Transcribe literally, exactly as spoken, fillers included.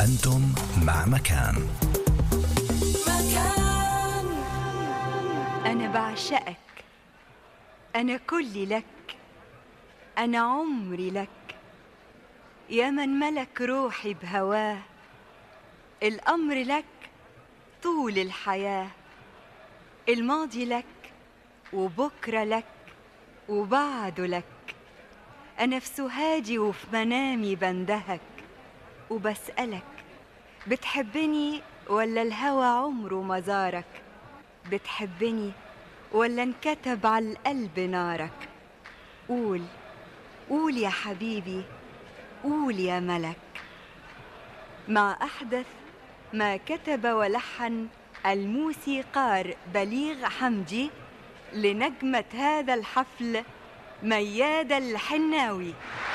أنتم مع مكان. مكان. أنا بعشقك، أنا كلي لك، أنا عمري لك، يا من ملك روحي بهواه، الأمر لك طول الحياة، الماضي لك وبكرة لك وبعده لك. أنا في سهادي وفي منامي بندهك وبسألك، بتحبني ولا الهوى عمره ما زارك؟ بتحبني ولا انكتب على القلب نارك؟ قول قول يا حبيبي، قول يا ملك. مع أحدث ما كتب ولحن الموسيقار بليغ حمدي لنجمة هذا الحفل ميادة الحناوي.